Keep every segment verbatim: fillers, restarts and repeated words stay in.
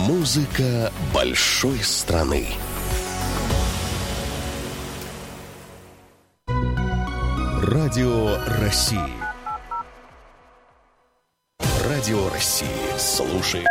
Музыка большой страны. Радио России. Радио России. Слушай.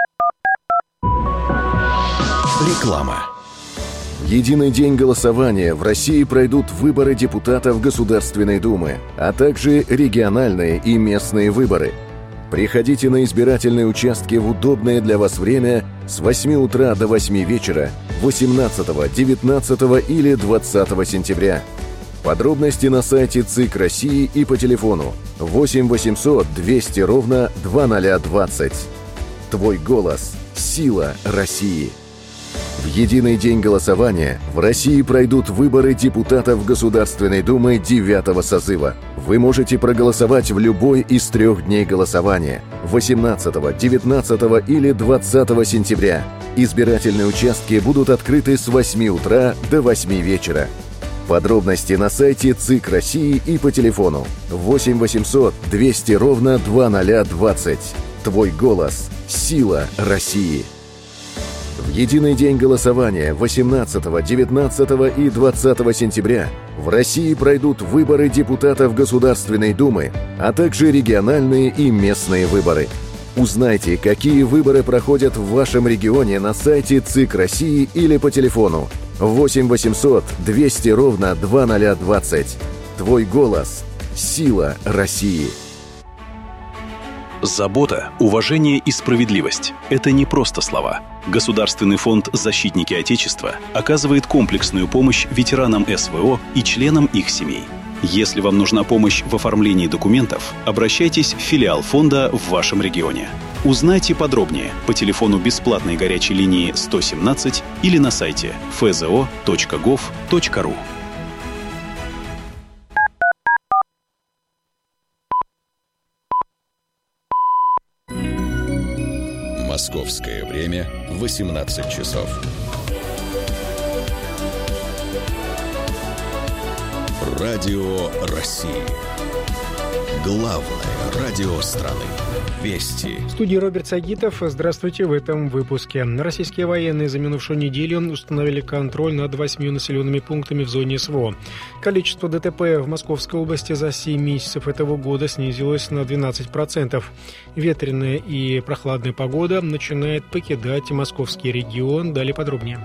Реклама. В единый день голосования в России пройдут выборы депутатов Государственной Думы, а также региональные и местные выборы. Приходите на избирательные участки в удобное для вас время с восьми утра до восьми вечера восемнадцатого, девятнадцатого или двадцатого сентября. Подробности на сайте ЦИК России и по телефону восемь восемьсот двести ровно двадцать двадцать. Твой голос – сила России. В единый день голосования в России пройдут выборы депутатов Государственной Думы девятого созыва. Вы можете проголосовать в любой из трех дней голосования – восемнадцатого, девятнадцатого или двадцатого сентября. Избирательные участки будут открыты с восьми утра до восьми вечера. Подробности на сайте ЦИК России и по телефону восемь восемьсот двести ровно двадцать двадцать. Твой голос – сила России. В единый день голосования восемнадцатого, девятнадцатого и двадцатого сентября в России пройдут выборы депутатов Государственной Думы, а также региональные и местные выборы. Узнайте, какие выборы проходят в вашем регионе на сайте ЦИК России или по телефону восемь восемьсот двести ровно двадцать двадцать. Твой голос – сила России. Забота, уважение и справедливость – это не просто слова. Государственный фонд «Защитники Отечества» оказывает комплексную помощь ветеранам эс вэ о и членам их семей. Если вам нужна помощь в оформлении документов, обращайтесь в филиал фонда в вашем регионе. Узнайте подробнее по телефону бесплатной горячей линии сто семнадцать или на сайте эф зэ о точка гов точка ру. Московское время восемнадцать часов. Радио России. Главное радио страны. Вести. В студии Роберт Сагитов. Здравствуйте в этом выпуске. Российские военные за минувшую неделю установили контроль над восьмью населенными пунктами в зоне эс вэ о. Количество дэ тэ пэ в Московской области за семь месяцев этого года снизилось на двенадцать процентов. Ветреная и прохладная погода начинает покидать московский регион. Далее подробнее.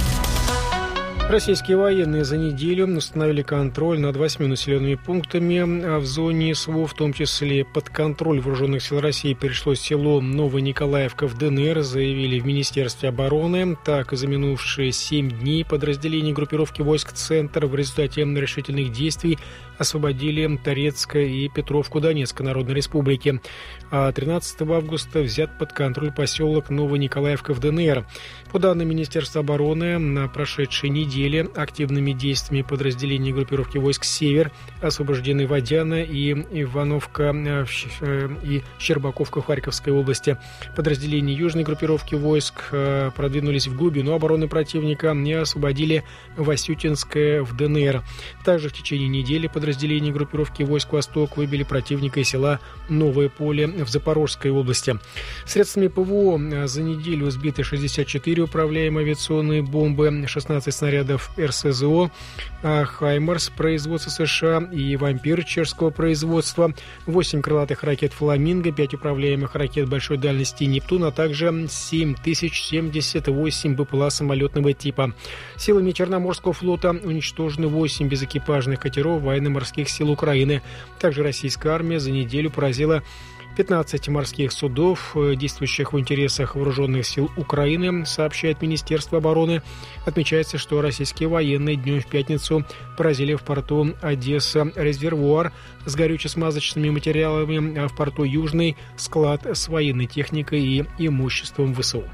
Российские военные за неделю установили контроль над восьмью населенными пунктами в зоне эс вэ о, в том числе под контроль вооруженных сил России перешло село Новониколаевка в дэ эн эр, заявили в Министерстве обороны. Так, за минувшие семь дней подразделения группировки войск «Центр» в результате решительных действий освободили Торецкое и Петровку Донецкой Народной Республики. А тринадцатого августа взят под контроль поселок Новониколаевка в дэ эн эр. По данным Министерства обороны, на прошедшей неделе активными действиями подразделений группировки войск «Север» освобождены Водяна и Ивановка и Щербаковка в Харьковской области. Подразделения южной группировки войск продвинулись в глубину обороны противника и освободили Васютинское в дэ эн эр. Также в течение недели подразделения группировки войск «Восток» выбили противника из села Новое Поле в Запорожской области. Средствами пэ вэ о за неделю сбиты шестьдесят четыре управляемые авиационные бомбы, шестнадцать снарядов эр эс зэ о, «Хаймарс» производства США и «Вампир» чешского производства, восемь крылатых ракет «Фламинго», пять управляемых ракет большой дальности «Нептун», а также семь тысяч семьдесят восемь бэ пэ эл а самолетного типа. Силами Черноморского флота уничтожены восемь безэкипажных катеров военно-морских сил Украины. Также российская армия за неделю поразила пятнадцать морских судов, действующих в интересах вооруженных сил Украины, сообщает Министерство обороны. Отмечается, что российские военные днем в пятницу поразили в порту Одесса резервуар с горюче-смазочными материалами, а в порту Южный склад с военной техникой и имуществом вэ эс о.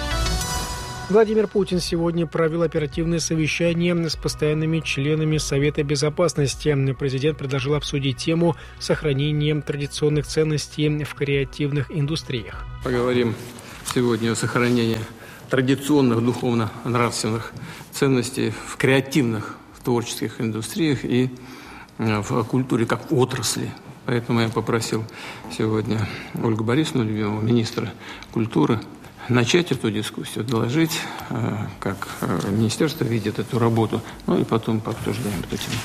Владимир Путин сегодня провел оперативное совещание с постоянными членами Совета Безопасности. Президент предложил обсудить тему сохранения традиционных ценностей в креативных индустриях. Поговорим сегодня о сохранении традиционных духовно-нравственных ценностей в креативных, в творческих индустриях и в культуре как отрасли. Поэтому я попросил сегодня Ольгу Борисовну, любимого министра культуры, начать эту дискуссию, доложить, как министерство видит эту работу, ну и потом пообсуждаем эту тему.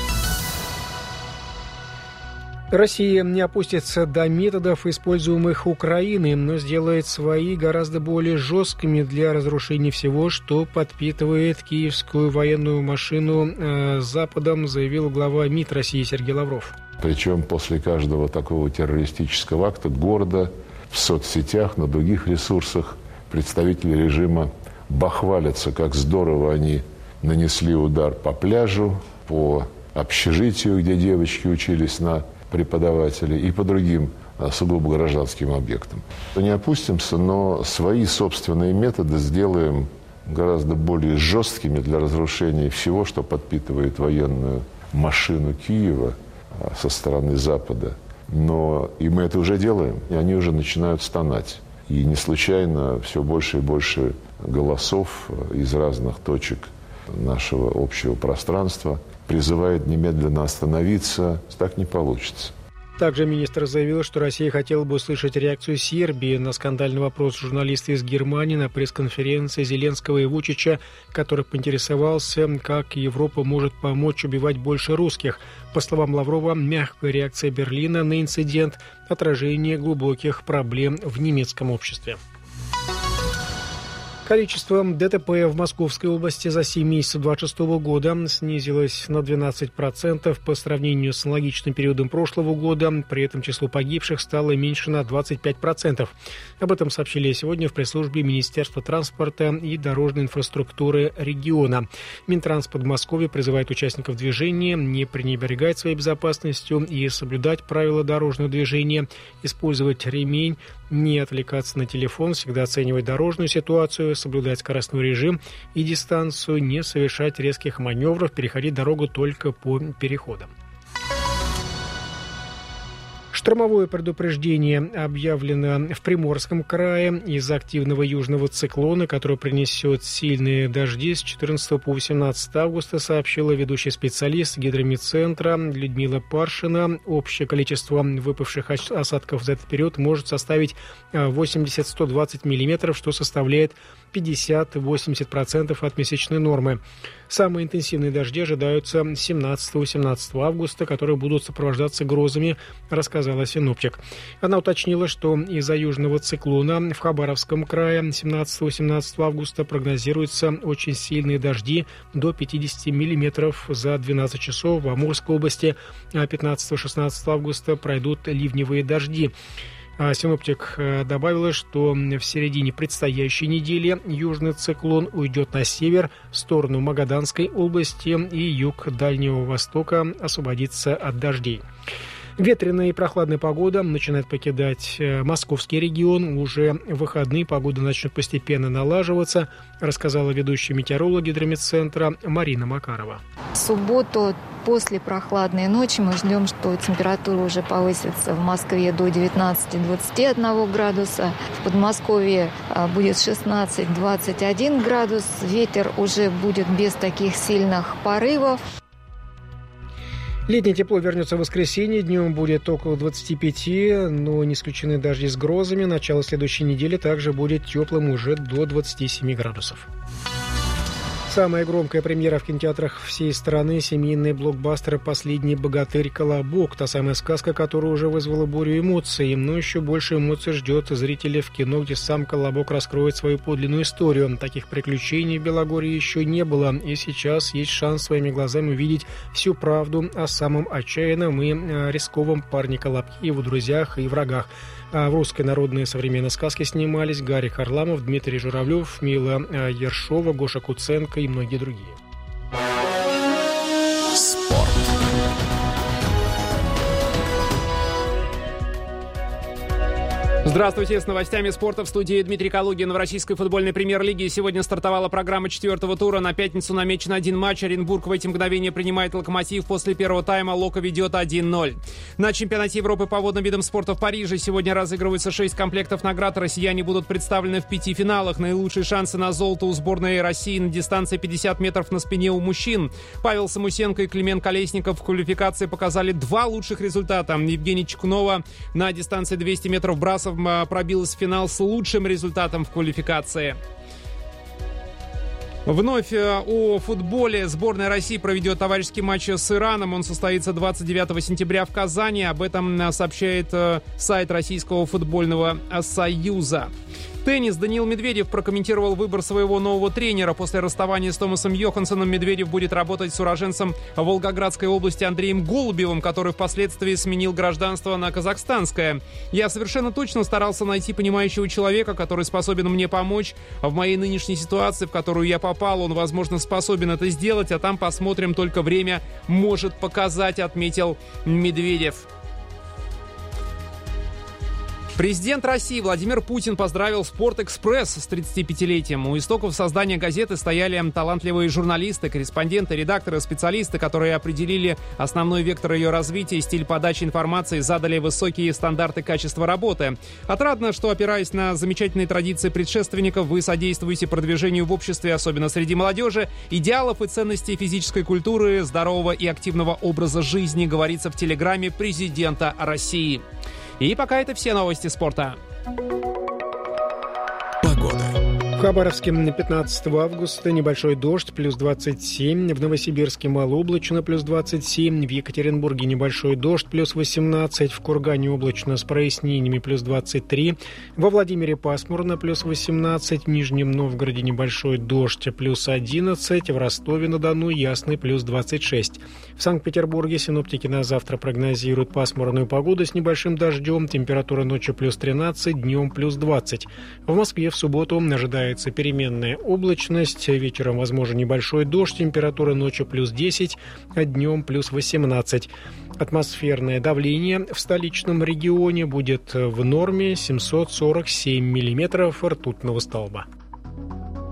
Россия не опустится до методов, используемых Украиной, но сделает свои гораздо более жесткими для разрушения всего, что подпитывает киевскую военную машину э, Западом, заявил глава МИД России Сергей Лавров. Причем после каждого такого террористического акта гордо в соцсетях, на других ресурсах представители режима бахвалятся, как здорово они нанесли удар по пляжу, по общежитию, где девочки учились на преподавателей, и по другим сугубо гражданским объектам. Не опустимся, но свои собственные методы сделаем гораздо более жесткими для разрушения всего, что подпитывает военную машину Киева со стороны Запада. Но и мы это уже делаем, и они уже начинают стонать. И не случайно все больше и больше голосов из разных точек нашего общего пространства призывает немедленно остановиться. Так не получится. Также министр заявил, что Россия хотела бы услышать реакцию Сербии на скандальный вопрос журналиста из Германии на пресс-конференции Зеленского и Вучича, который поинтересовался, как Европа может помочь убивать больше русских. По словам Лаврова, мягкая реакция Берлина на инцидент – отражение глубоких проблем в немецком обществе. Количество ДТП в Московской области за семь месяцев две тысячи двадцать шестого года снизилось на двенадцать процентов по сравнению с аналогичным периодом прошлого года. При этом число погибших стало меньше на двадцать пять процентов. Об этом сообщили сегодня в пресс-службе Министерства транспорта и дорожной инфраструктуры региона. Минтранс Подмосковья призывает участников движения не пренебрегать своей безопасностью и соблюдать правила дорожного движения, использовать ремень, не отвлекаться на телефон, всегда оценивать дорожную ситуацию, соблюдать скоростной режим и дистанцию, не совершать резких маневров, переходить дорогу только по переходам. Штормовое предупреждение объявлено в Приморском крае из-за активного южного циклона, который принесет сильные дожди с четырнадцатого по восемнадцатое августа, сообщила ведущий специалист гидромедцентра Людмила Паршина. Общее количество выпавших осадков за этот период может составить восемьдесят - сто двадцать миллиметров, что составляет пятьдесят - восемьдесят процентов от месячной нормы. Самые интенсивные дожди ожидаются семнадцатого - восемнадцатого августа, которые будут сопровождаться грозами, рассказала синоптик. Она уточнила, что из-за южного циклона в Хабаровском крае семнадцатого - восемнадцатого августа прогнозируются очень сильные дожди до пятьдесят миллиметров за двенадцать часов. В Амурской области пятнадцатого - шестнадцатого августа пройдут ливневые дожди. Синоптик добавила, что в середине предстоящей недели южный циклон уйдет на север в сторону Магаданской области, и юг Дальнего Востока освободится от дождей. Ветреная и прохладная погода начинает покидать московский регион. Уже в выходные погода начнет постепенно налаживаться, рассказала ведущая метеоролог гидромедцентра Марина Макарова. В субботу после прохладной ночи мы ждем, что температура уже повысится в Москве до девятнадцати - двадцати одного градуса. В Подмосковье будет шестнадцать - двадцать один градус. Ветер уже будет без таких сильных порывов. Летнее тепло вернется в воскресенье. Днем будет около двадцати пяти, но не исключены дожди с грозами. Начало следующей недели также будет теплым уже до двадцати семи градусов. Самая громкая премьера в кинотеатрах всей страны – семейный блокбастер «Последний богатырь. Колобок». Та самая сказка, которая уже вызвала бурю эмоций. Но еще больше эмоций ждет зрителя в кино, где сам Колобок раскроет свою подлинную историю. Таких приключений в Белогорье еще не было. И сейчас есть шанс своими глазами увидеть всю правду о самом отчаянном и рисковом парне Колобке, его друзьях и врагах. А в русской народной современной сказке снимались Гарик Харламов, Дмитрий Журавлев, Мила Ершова, Гоша Куценко и многие другие. Спорт. Здравствуйте, с новостями спорта в студии Дмитрий Калугин. В российской футбольной премьер-лиге сегодня стартовала программа четвертого тура. На пятницу намечен один матч. Оренбург в эти мгновения принимает «Локомотив». После первого тайма «Локо» ведет один ноль. На чемпионате Европы по водным видам спорта в Париже сегодня разыгрываются шесть комплектов наград. Россияне будут представлены в пяти финалах. Наилучшие шансы на золото у сборной России на дистанции пятьдесят метров на спине у мужчин. Павел Самусенко и Климент Колесников в квалификации показали два лучших результата. Евгений Чекунова на дистанции двести метров брасов пробилась в финал с лучшим результатом в квалификации. Вновь о футболе. Сборная России проведет товарищеский матч с Ираном. Он состоится двадцать девятого сентября в Казани. Об этом сообщает сайт Российского футбольного союза. Теннис. Даниил Медведев прокомментировал выбор своего нового тренера. После расставания с Томасом Йоханссоном Медведев будет работать с уроженцем Волгоградской области Андреем Голубевым, который впоследствии сменил гражданство на казахстанское. «Я совершенно точно старался найти понимающего человека, который способен мне помочь. В моей нынешней ситуации, в которую я попал, он, возможно, способен это сделать, а там посмотрим, только время может показать», — отметил Медведев. Президент России Владимир Путин поздравил «Спортэкспресс» с тридцатипятилетием. У истоков создания газеты стояли талантливые журналисты, корреспонденты, редакторы, специалисты, которые определили основной вектор ее развития и стиль подачи информации, задали высокие стандарты качества работы. Отрадно, что, опираясь на замечательные традиции предшественников, вы содействуете продвижению в обществе, особенно среди молодежи, идеалов и ценностей физической культуры, здорового и активного образа жизни, говорится в телеграмме президента России. И пока это все новости спорта. Погода. В Хабаровске пятнадцатого августа небольшой дождь, плюс двадцать семь. В Новосибирске малооблачно, плюс двадцать семь. В Екатеринбурге небольшой дождь, плюс восемнадцать. В Кургане облачно с прояснениями, плюс двадцать три. Во Владимире пасмурно, плюс восемнадцать. В Нижнем Новгороде небольшой дождь, плюс одиннадцать. В Ростове-на-Дону ясный, плюс двадцать шесть. В Санкт-Петербурге синоптики на завтра прогнозируют пасмурную погоду с небольшим дождем. Температура ночью плюс тринадцать, днем плюс двадцать. В Москве в субботу ожидается переменная облачность. Вечером возможен небольшой дождь. Температура ночью плюс десять, а днем плюс восемнадцать. Атмосферное давление в столичном регионе будет в норме семьсот сорок семь миллиметров ртутного столба.